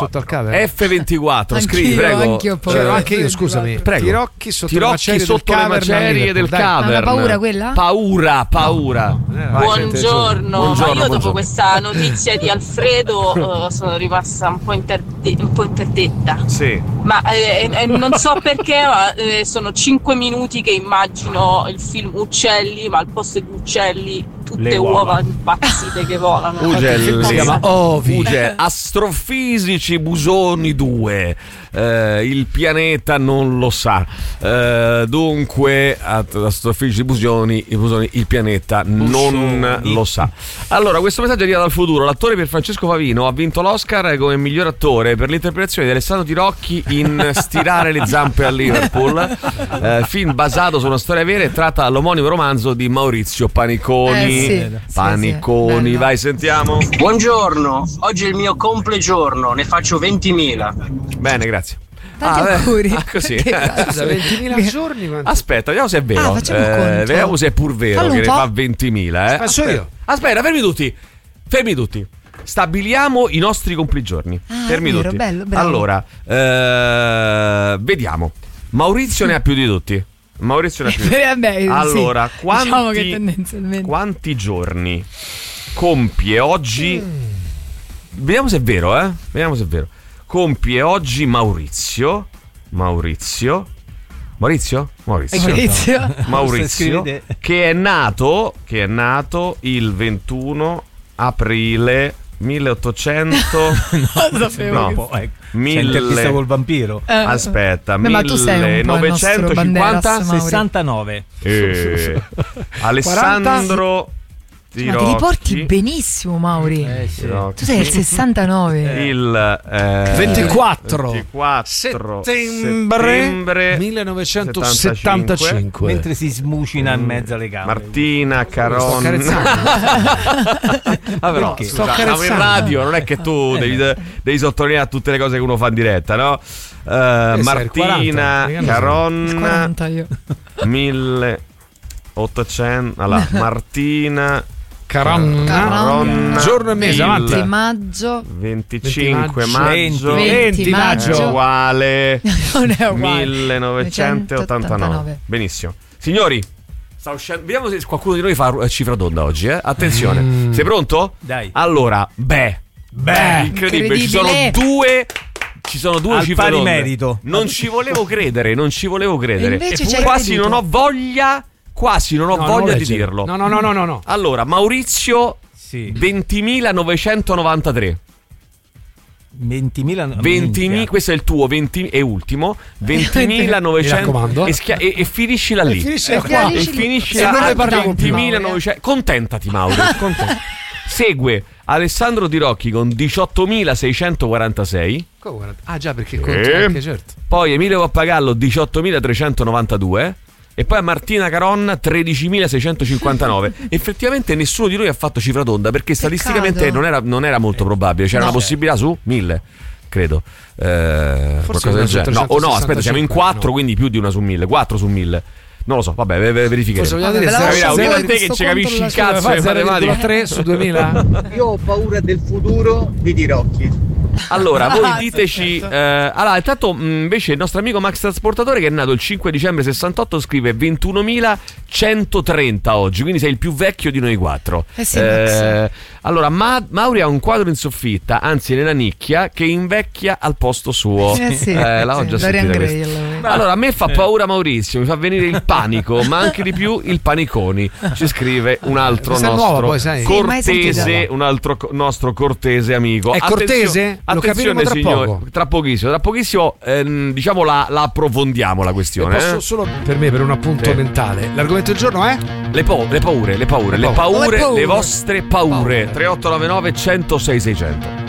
sotto al cover. F24, scrivi, prego. Anche io, scusami. Prego. Tirocchi sotto le macerie del Ma cavern. paura quella? Paura. Buongiorno. Ma io dopo questa notizia di Alfredo sono rimasta un po' interdetta. Sì. Ma non so perché, ma sono 5 minuti che immagino il film Uccelli, ma al posto di uccelli tutte uova impazzite che volano. Ugelli. Si chiama Ovi. Astrofisici Busoni 2. Il pianeta non lo sa. Dunque, astrofisici Busoni, il pianeta non lo sa. Allora, questo messaggio arriva dal futuro. L'attore Pierfrancesco Favino ha vinto l'Oscar come miglior attore per l'interpretazione di Alessandro Tirocchi in Stirare le zampe a Liverpool, film basato su una storia vera e tratta dall'omonimo romanzo di Maurizio Paniconi. Paniconi, vai, sentiamo. Buongiorno, oggi è il mio complegiorno, ne faccio 20.000. Bene, grazie. Tanti auguri. Così. Scusa, 20.000 giorni? Aspetta, vediamo se è vero. Vediamo se è pur vero. Fallo che ne un po'. fa 20.000. Faccio io. Aspetta, fermi tutti. Stabiliamo i nostri compligiorni. Fermi vero, tutti. bello, bravo. Allora, vediamo. Maurizio ne ha più di tutti. Allora, diciamo che tendenzialmente quanti giorni compie oggi? Vediamo se è vero, Compie oggi Maurizio, che è nato il 21 aprile 1800. Intervista col vampiro. Aspetta, ma tu sei un po' il nostro Banderas, 69. Alessandro Tirocchi. Ma ti riporti benissimo, Mauri. Tu sei il 69. Il 24 settembre 1975. Mentre si smucina in mezzo alle gambe. Martina Caron. Vabbè, siamo in radio, non è che tu devi sottolineare tutte le cose che uno fa in diretta, no? Martina Caron 40 io. 1800. Allora, Martina Caron. Giorno e mese, avanti. 20 maggio. 25 maggio. 20 maggio. Uguale. Non è uguale. 1989. Benissimo. Signori, sta uscendo. Vediamo se qualcuno di noi fa cifra d'onda oggi, Attenzione. Sei pronto? Dai. Allora, incredibile. Ci sono due cifre d'onda. merito. Non ci volevo credere. Invece c'è quasi creduto. non ho voglia di dirlo. No. Allora, Maurizio 20.993. 20.000. Questo è il tuo 20 e ultimo 20.900 e finiscila lì. Finiscila a 20.900. Contentati, Mauro. Segue Alessandro Tirocchi con 18.646. Ah già, perché conto anche, certo. Poi Emilio Pappagallo 18.392. E poi a Martina Caron 13.659. Effettivamente nessuno di noi ha fatto cifra d'onda, perché statisticamente non era molto probabile. C'era una possibilità su 1.000, credo. Qualcosa del genere. No, aspetta, siamo in 4, quindi più di una su 1.000. 4 su 1.000. Non lo so, vabbè, verificheremo. Forse vogliamo dire te che ci capisci il cazzo di matematica. 3 su 2000. Io ho paura del futuro di Tirocchi. Allora, voi diteci. Allora, intanto invece il nostro amico Max Trasportatore, che è nato il 5 dicembre 68, scrive 21.130 oggi, quindi sei il più vecchio di noi 4. Allora, Mauri ha un quadro in soffitta, anzi nella nicchia, che invecchia al posto suo. L'ho già sentita questa. Allora, a me fa paura Maurizio, mi fa venire il panico, ma anche di più il paniconi. Ci scrive un altro nostro cortese amico. È cortese? Lo capiremo tra poco. Tra pochissimo, diciamo la approfondiamo la questione. Posso solo per me, per un appunto mentale. L'argomento del giorno è? Le paure, le vostre paure. 3899 106 600.